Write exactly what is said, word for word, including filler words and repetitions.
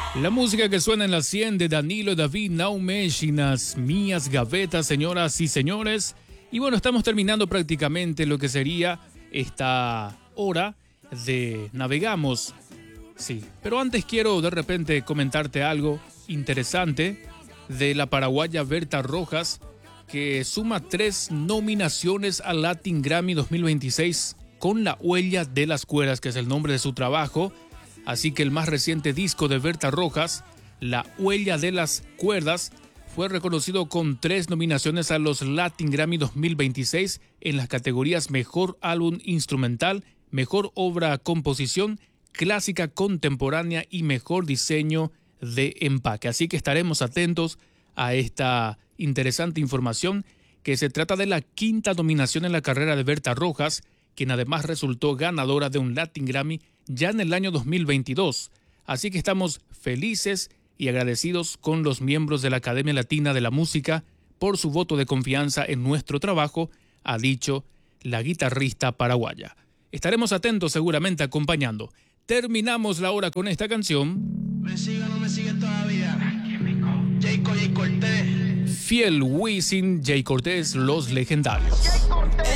La música que suena en la cien de Danilo David Naumesh y las mías gavetas, señoras y señores. Y bueno, estamos terminando prácticamente lo que sería esta hora de Navegamos. Sí, pero antes quiero de repente comentarte algo interesante de la paraguaya Berta Rojas, que suma tres nominaciones al Latin Grammy dos mil veintiséis con La Huella de las Cuerdas, que es el nombre de su trabajo. Así que el más reciente disco de Berta Rojas, La Huella de las Cuerdas, fue reconocido con tres nominaciones a los Latin Grammy dos mil veintiséis en las categorías Mejor Álbum Instrumental, Mejor Obra Composición, Clásica Contemporánea y Mejor Diseño de Empaque. Así que estaremos atentos a esta interesante información, que se trata de la quinta nominación en la carrera de Berta Rojas, quien además resultó ganadora de un Latin Grammy ya en el año dos mil veintidós. Así que estamos felices y agradecidos con los miembros de la Academia Latina de la Música por su voto de confianza en nuestro trabajo, ha dicho la guitarrista paraguaya. Estaremos atentos seguramente acompañando. Terminamos la hora con esta canción. ¿Me sigue o no me sigue todavía? Jayco, Jay Cortés. Fiel Wisin, Jay Cortés, Los Legendarios.